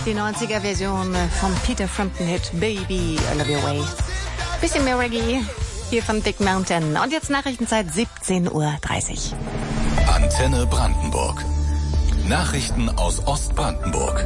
Die 90er-Version vom Peter Frampton-Hit Baby, I Love Your Way. Bisschen mehr Reggae hier von Dick Mountain. Und jetzt Nachrichtenzeit 17:30 Uhr. Antenne Brandenburg. Nachrichten aus Ostbrandenburg.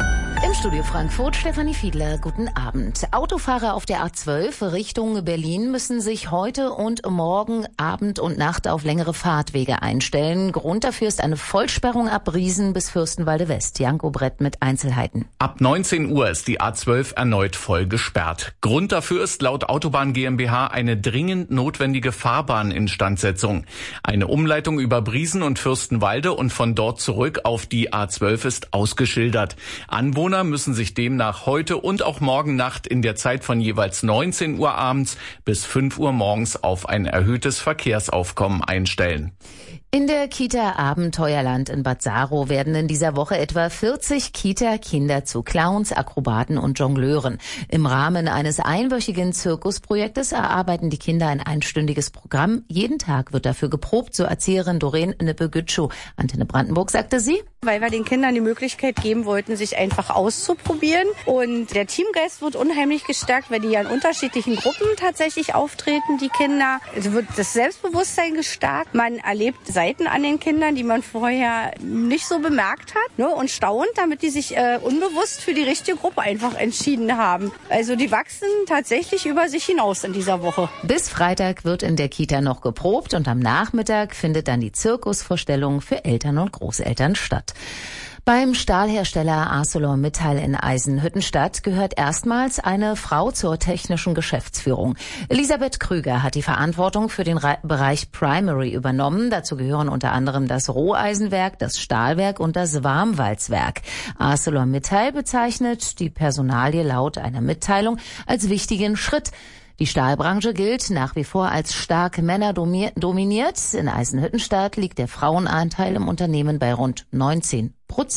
Im Studio Frankfurt, Stefanie Fiedler, guten Abend. Autofahrer auf der A12 Richtung Berlin müssen sich heute und morgen Abend und Nacht auf längere Fahrtwege einstellen. Grund dafür ist eine Vollsperrung ab Riesen bis Fürstenwalde West. Janko Brett mit Einzelheiten. Ab 19 Uhr ist die A12 erneut voll gesperrt. Grund dafür ist laut Autobahn GmbH eine dringend notwendige Fahrbahninstandsetzung. Eine Umleitung über Briesen und Fürstenwalde und von dort zurück auf die A12 ist ausgeschildert. Anwohner müssen sich demnach heute und auch morgen Nacht in der Zeit von jeweils 19 Uhr abends bis 5 Uhr morgens auf ein erhöhtes Verkehrsaufkommen einstellen. In der Kita Abenteuerland in Bad Saro werden in dieser Woche etwa 40 Kita-Kinder zu Clowns, Akrobaten und Jongleuren. Im Rahmen eines einwöchigen Zirkusprojektes erarbeiten die Kinder ein einstündiges Programm. Jeden Tag wird dafür geprobt, so Erzieherin Doreen Nippe-Gütschow. Antenne Brandenburg, sagte sie. Weil wir den Kindern die Möglichkeit geben wollten, sich einfach auszuprobieren. Und der Teamgeist wird unheimlich gestärkt, weil die ja in unterschiedlichen Gruppen tatsächlich auftreten, die Kinder. Es wird das Selbstbewusstsein gestärkt. Man erlebt Seiten an den Kindern, die man vorher nicht so bemerkt hat, ne, und staunt, damit die sich unbewusst für die richtige Gruppe einfach entschieden haben. Also die wachsen tatsächlich über sich hinaus in dieser Woche. Bis Freitag wird in der Kita noch geprobt und am Nachmittag findet dann die Zirkusvorstellung für Eltern und Großeltern statt. Beim Stahlhersteller ArcelorMittal in Eisenhüttenstadt gehört erstmals eine Frau zur technischen Geschäftsführung. Elisabeth Krüger hat die Verantwortung für den Bereich Primary übernommen. Dazu gehören unter anderem das Roheisenwerk, das Stahlwerk und das Warmwalzwerk. ArcelorMittal bezeichnet die Personalie laut einer Mitteilung als wichtigen Schritt. Die Stahlbranche gilt nach wie vor als stark männerdominiert. In Eisenhüttenstadt liegt der Frauenanteil im Unternehmen bei rund 19%.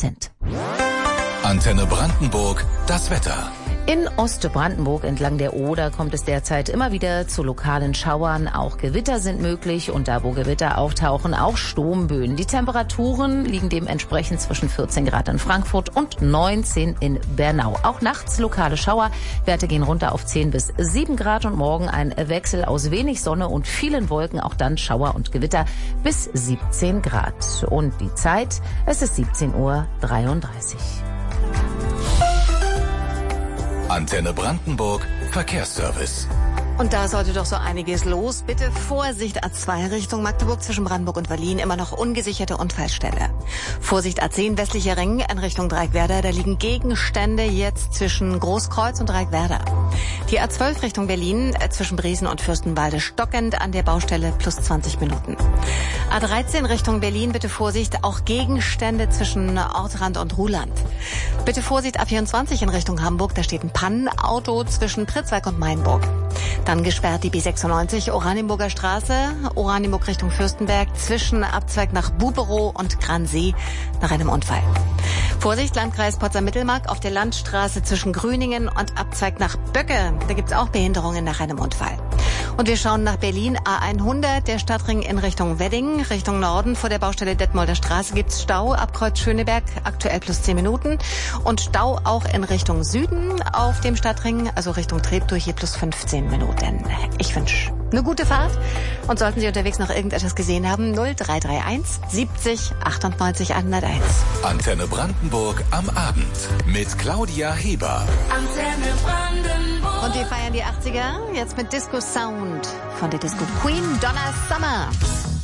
Antenne Brandenburg, das Wetter. In Ostbrandenburg entlang der Oder kommt es derzeit immer wieder zu lokalen Schauern. Auch Gewitter sind möglich und da, wo Gewitter auftauchen, auch Sturmböen. Die Temperaturen liegen dementsprechend zwischen 14 Grad in Frankfurt und 19 in Bernau. Auch nachts lokale Schauer. Werte gehen runter auf 10 bis 7 Grad und morgen ein Wechsel aus wenig Sonne und vielen Wolken. Auch dann Schauer und Gewitter bis 17 Grad. Und die Zeit, es ist 17:33 Uhr. Antenne Brandenburg, Verkehrsservice. Und da sollte doch so einiges los. Bitte Vorsicht A2 Richtung Magdeburg zwischen Brandenburg und Berlin. Immer noch ungesicherte Unfallstelle. Vorsicht A10 westlicher Ring in Richtung Dreieckwerder. Da liegen Gegenstände jetzt zwischen Großkreuz und Dreieckwerder. Die A12 Richtung Berlin zwischen Briesen und Fürstenwalde stockend an der Baustelle plus 20 Minuten. A13 Richtung Berlin, bitte Vorsicht, auch Gegenstände zwischen Ortrand und Ruhland. Bitte Vorsicht A24 in Richtung Hamburg. Da steht ein Pannenauto zwischen Pritzwalk und Mainburg. Dann gesperrt die B96 Oranienburger Straße, Oranienburg Richtung Fürstenberg, zwischen Abzweig nach Buberow und Gransee nach einem Unfall. Vorsicht, Landkreis Potsdam-Mittelmark auf der Landstraße zwischen Grüningen und Abzweig nach Böcke. Da gibt's auch Behinderungen nach einem Unfall. Und wir schauen nach Berlin, A100, der Stadtring in Richtung Wedding, Richtung Norden. Vor der Baustelle Detmolder Straße gibt's Stau ab Kreuz Schöneberg, aktuell plus 10 Minuten. Und Stau auch in Richtung Süden auf dem Stadtring, also Richtung Treptow, hier plus 15 Minuten. Ich wünsche eine gute Fahrt. Und sollten Sie unterwegs noch irgendetwas gesehen haben, 0331 70 98 101. Antenne Brandenburg am Abend mit Claudia Heber. Antenne Brandenburg. Und wir feiern die 80er jetzt mit Disco Sound von der Disco Queen Donna Summer.